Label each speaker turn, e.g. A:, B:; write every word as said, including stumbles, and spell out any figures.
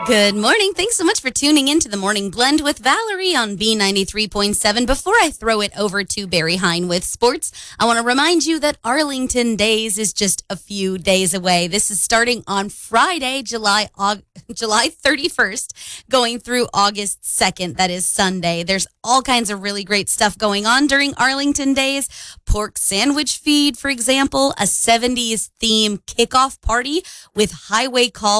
A: Good morning. Thanks so much for tuning in to the Morning Blend with Valerie on B ninety-three point seven. Before I throw it over to Barry Hine with sports, I want to remind you that Arlington Days is just a few days away. This is starting on Friday, July Aug- July thirty-first, going through August second. That is Sunday. There's all kinds of really great stuff going on during Arlington Days. Pork sandwich feed, for example, a seventies theme kickoff party with Highway Call